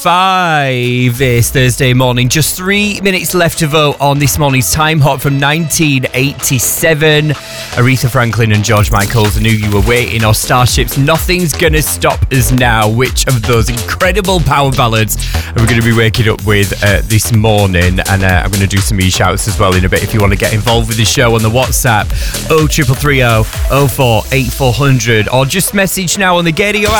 5 this Thursday morning. Just 3 minutes left to vote on this morning's Time Hot from 1987. Aretha Franklin and George Michael's I Knew You Were Waiting, or Starship's Nothing's Gonna Stop Us Now. Which of those incredible power ballads are we going to be waking up with this morning? And I'm going to do some e-shouts as well in a bit if you want to get involved with the show on the WhatsApp 0330 04 8400, or just message now on the Gadio app.